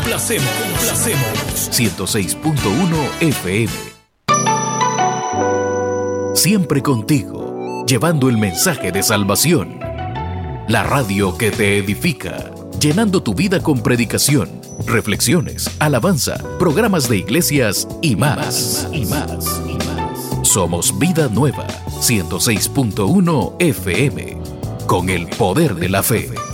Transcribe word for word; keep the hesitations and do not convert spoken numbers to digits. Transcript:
complacemos, complacemos. ciento seis punto uno F M. Siempre contigo, llevando el mensaje de salvación. La radio que te edifica, llenando tu vida con predicación, reflexiones, alabanza, programas de iglesias y más. Y más, y más. Somos Vida Nueva, ciento seis punto uno F M, con el poder de la fe.